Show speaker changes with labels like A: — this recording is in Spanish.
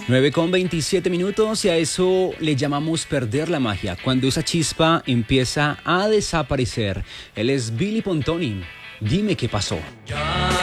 A: 9:27 y a eso le llamamos perder la magia, cuando esa chispa empieza a desaparecer. Él es Billy Pontoni. Dime qué pasó.